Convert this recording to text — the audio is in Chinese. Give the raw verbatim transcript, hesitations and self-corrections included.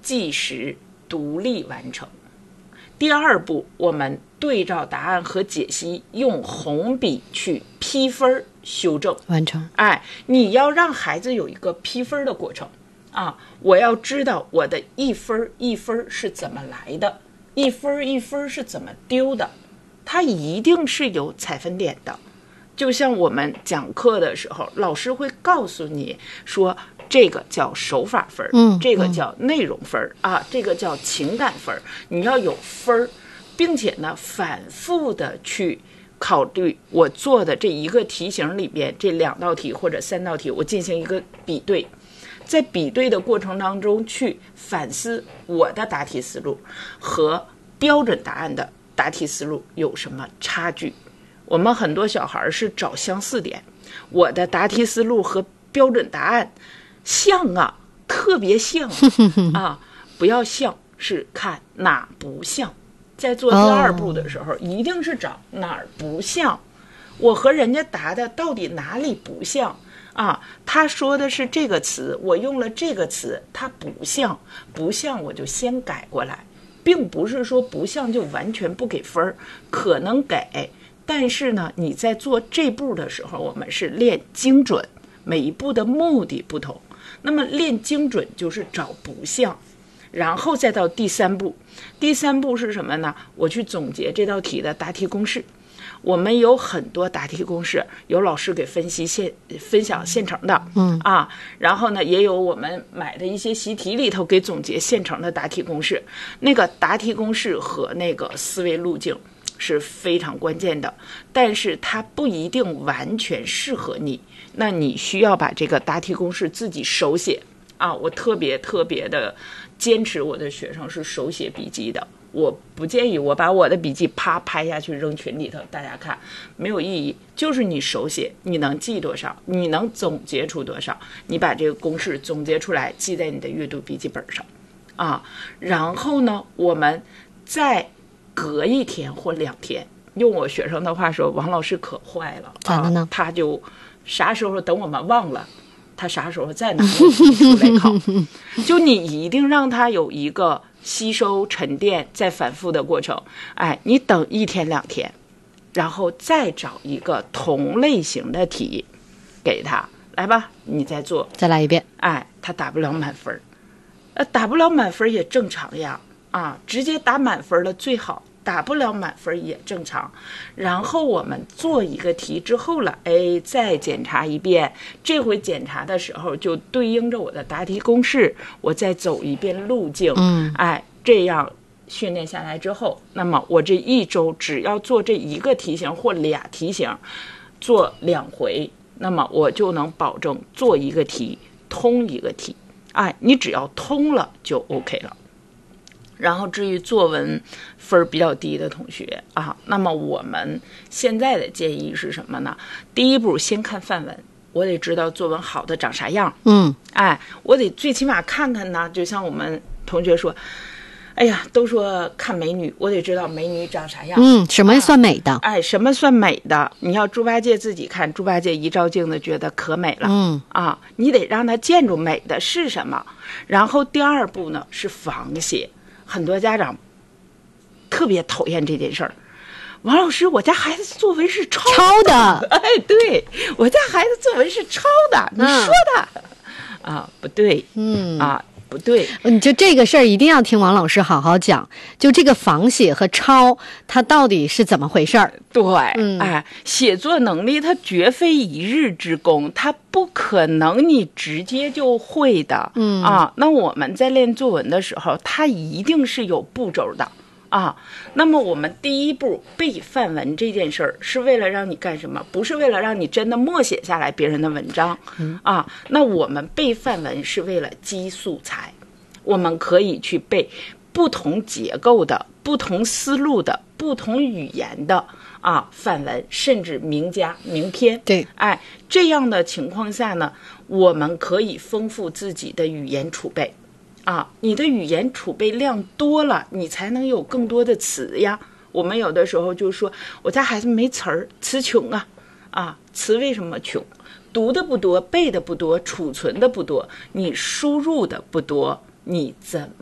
计时独立完成。第二步，我们对照答案和解析，用红笔去批分修正完成。 哎，你要让孩子有一个批分的过程啊！我要知道我的一分一分是怎么来的，一分一分是怎么丢的，它一定是有采分点的。就像我们讲课的时候，老师会告诉你说，这个叫手法分， 嗯， 这个叫内容分、嗯、啊，这个叫情感分，你要有分，并且呢，反复的去考虑我做的这一个题型里边这两道题或者三道题，我进行一个比对，在比对的过程当中去反思我的答题思路和标准答案的答题思路有什么差距。我们很多小孩是找相似点，我的答题思路和标准答案像啊，特别像啊，不要像，是看哪不像。在做第二步的时候， oh. 一定是找哪儿不像，我和人家答的到底哪里不像啊？他说的是这个词，我用了这个词，它不像，不像我就先改过来，并不是说不像就完全不给分，可能给。但是呢，你在做这步的时候，我们是练精准，每一步的目的不同。那么练精准就是找不像，然后再到第三步。第三步是什么呢？我去总结这道题的答题公式。我们有很多答题公式，有老师给分析现分享现成的， 嗯啊，然后呢，也有我们买的一些习题里头给总结现成的答题公式。那个答题公式和那个思维路径是非常关键的，但是它不一定完全适合你，那你需要把这个答题公式自己手写啊！我特别特别的坚持我的学生是手写笔记的，我不建议我把我的笔记啪拍下去扔群里头，大家看没有意义。就是你手写，你能记多少，你能总结出多少，你把这个公式总结出来，记在你的阅读笔记本上啊。然后呢，我们再隔一天或两天，用我学生的话说，王老师可坏了， 咋了呢、 啊？他就啥时候等我们忘了，他啥时候再拿出来考。就你一定让他有一个吸收、沉淀、再反复的过程。哎，你等一天两天，然后再找一个同类型的题给他来吧，你再做， 再来一遍。 哎，他打不了满分，呃，打不了满分也正常呀。啊，直接打满分了最好，打不了满分也正常。然后我们做一个题之后了，哎，再检查一遍。这回检查的时候就对应着我的答题公式，我再走一遍路径。 嗯， 哎，这样训练下来之后，那么我这一周只要做这一个题型或俩题型，做两回，那么我就能保证做一个题通一个题。哎，你只要通了就 OK 了。然后至于作文分比较低的同学啊，那么我们现在的建议是什么呢？第一步先看范文，我得知道作文好的长啥样。 嗯， 哎，我得最起码看看呢。就像我们同学说，哎呀，都说看美女，我得知道美女长啥样。 嗯，什么算美的？ 啊、哎，什么算美的？你要猪八戒自己看，猪八戒一照镜子觉得可美了。 嗯啊，你得让他见着美的是什么。然后第二步呢是仿写。很多家长特别讨厌这件事儿。王老师，我家孩子作文是抄抄的。 哎，对，我家孩子作文是抄的，你说的、嗯、啊，不对， 嗯啊，不对。 你就这个事儿一定要听王老师好好讲，就这个仿写和抄，它到底是怎么回事儿？ 对， 嗯， 哎，写作能力它绝非一日之功，它不可能你直接就会的。 嗯啊，那我们在练作文的时候，它一定是有步骤的。啊，那么我们第一步背范文这件事儿是为了让你干什么？不是为了让你真的默写下来别人的文章。 嗯啊，那我们背范文是为了积素材，我们可以去背不同结构的、不同思路的、不同语言的啊范文，甚至名家名篇。 对， 哎，这样的情况下呢，我们可以丰富自己的语言储备。啊，你的语言储备量多了，你才能有更多的词呀。我们有的时候就说，我家孩子没词儿，词穷啊。啊，词为什么穷？读的不多，背的不多，储存的不多，你输入的不多，你怎